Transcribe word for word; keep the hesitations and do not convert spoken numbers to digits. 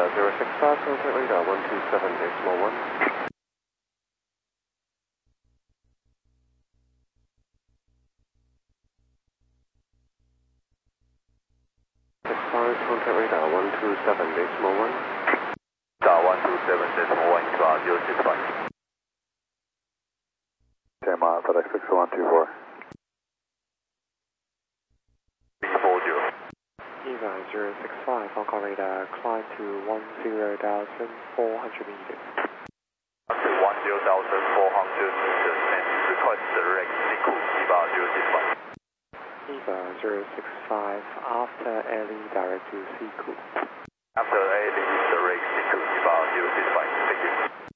zero six five, contact radar one two seven decimal one. six five, contact radar one two seven decimal one. Radar one two seven decimal one, radar zero six five. ten mile, FedEx six one two four. B four zero. Eva zero six five, Hong Kong radar, climb to one zero thousand four hundred meters. Up to one zero thousand four hundred meters and request direct Siku, Eva zero six five. Eva zero six five, after L E direct to Siku. After A, direct Siku, Eva zero six five. Thank you.